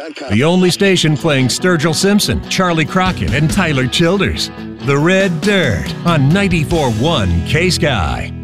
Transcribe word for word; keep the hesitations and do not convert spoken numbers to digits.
dot com. The only station playing Sturgill Simpson, Charlie Crockett, and Tyler Childers. The Red Dirt on ninety-four point one K-Sky.